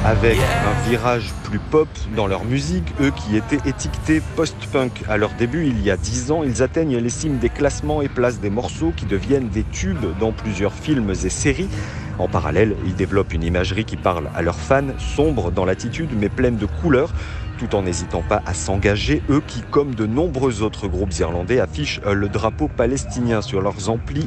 avec un virage plus pop dans leur musique, eux qui étaient étiquetés post-punk. À leur début, il y a 10 ans, ils atteignent les cimes des classements et placent des morceaux qui deviennent des tubes dans plusieurs films et séries. En parallèle, ils développent une imagerie qui parle à leurs fans, sombre dans l'attitude mais pleine de couleurs, tout en n'hésitant pas à s'engager, eux qui, comme de nombreux autres groupes irlandais, affichent le drapeau palestinien sur leurs amplis